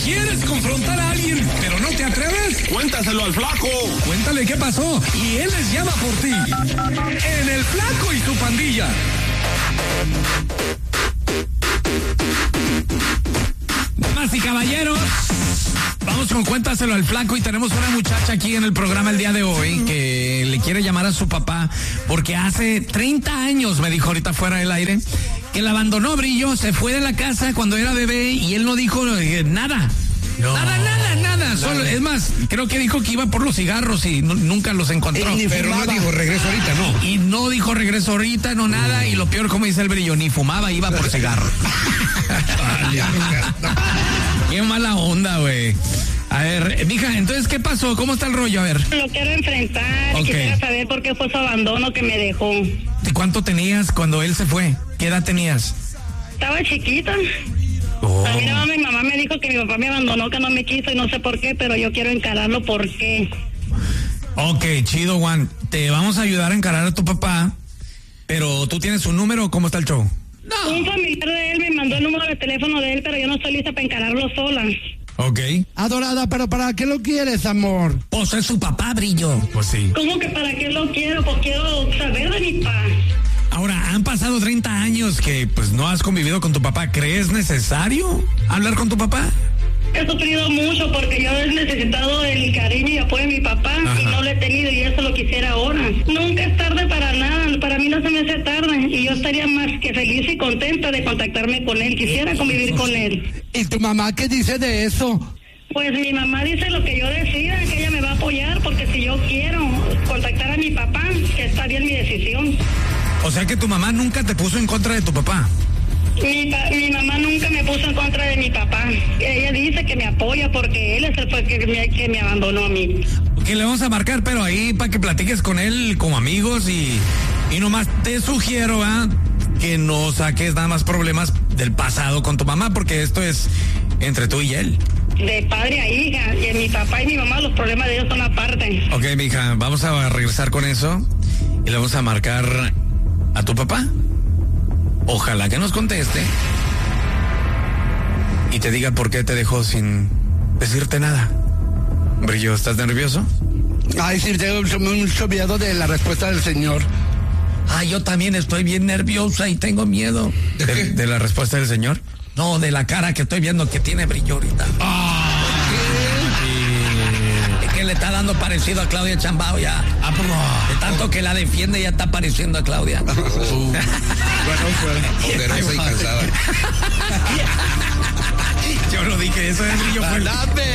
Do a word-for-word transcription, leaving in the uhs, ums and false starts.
¿Quieres confrontar a alguien, pero no te atreves? Cuéntaselo al Flaco. Cuéntale qué pasó y él les llama por ti. En El Flaco y su pandilla. Damas y caballeros, vamos con Cuéntaselo al Flaco y tenemos una muchacha aquí en el programa el día de hoy que le quiere llamar a su papá porque hace treinta años, me dijo ahorita fuera del aire, que la abandonó, Brillo, se fue de la casa cuando era bebé y él no dijo eh, nada. No, nada, nada, nada. Solo, es más, creo que dijo que iba por los cigarros y no, nunca los encontró. Eh, pero no dijo regreso ahorita, no. Y no dijo regreso ahorita, no nada. Y lo peor, como dice el Brillo, ni fumaba, iba por cigarros. Qué mala onda, güey. A ver, mija, entonces, ¿qué pasó? ¿Cómo está el rollo? A ver. Lo quiero enfrentar. Okay. Quisiera saber por qué fue su abandono que me dejó. ¿Y cuánto tenías cuando él se fue? ¿Qué edad tenías? Estaba chiquita. Oh. A mí nada más mi mamá me dijo que mi papá me abandonó, que no me quiso y no sé por qué, pero yo quiero encararlo por qué. Ok, chido, Juan. Te vamos a ayudar a encarar a tu papá, pero ¿tú tienes un número o cómo está el show? No. Un familiar de él me mandó el número de teléfono de él, pero yo no estoy lista para encararlo sola. Ok. Adorada, pero ¿para qué lo quieres, amor? Pues es su papá, Brillo. Pues sí. ¿Cómo que para qué lo quiero? Pues quiero saber de mi papá. Ahora, han pasado treinta años que pues no has convivido con tu papá. ¿Crees necesario hablar con tu papá? He sufrido mucho porque yo he necesitado el cariño y apoyo de mi papá. Ajá. Y no lo he tenido y eso lo quisiera ahora. Nunca es tarde para nada, para mí no se me hace tarde y yo estaría más que feliz y contenta de contactarme con él, quisiera convivir con él. ¿Y tu mamá qué dice de eso? Pues mi mamá dice lo que yo decida, que ella me va a apoyar porque si yo quiero contactar a mi papá, que está bien mi decisión. O sea que tu mamá nunca te puso en contra de tu papá. Mi, pa, mi mamá nunca me puso en contra de mi papá. Ella dice que me apoya porque él es el fue que me, que me abandonó a mí. Que le vamos a marcar, pero ahí para que platiques con él como amigos y, y nomás te sugiero ¿eh? que no saques nada más problemas del pasado con tu mamá porque esto es entre tú y él. De padre a hija, y mi papá y mi mamá los problemas de ellos son aparte. Ok, mija, vamos a regresar con eso y le vamos a marcar a tu papá. Ojalá que nos conteste y te diga por qué te dejó sin decirte nada. Brillo, ¿estás nervioso? Ay, sí, tengo mucho miedo de la respuesta del señor. Ah, yo también estoy bien nerviosa y tengo miedo. ¿De, ¿De, de la respuesta del señor? No, de la cara que estoy viendo que tiene Brillo ahorita. Ah, ¿qué? Es que le está dando parecido a Claudia Chambao ya. Ah, pues, de tanto que la defiende ya está pareciendo a Claudia. Uh. Bueno, pues, poderosa y cansada. Yo lo dije, eso es Brillo. Dame.